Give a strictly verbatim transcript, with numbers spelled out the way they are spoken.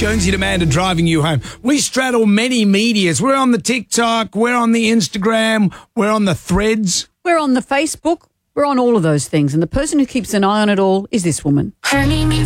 Jonesy and Amanda driving you home. We straddle many medias. We're on the TikTok, we're on the Instagram, we're on the Threads. We're on the Facebook. We're on all of those things. And the person who keeps an eye on it all is this woman.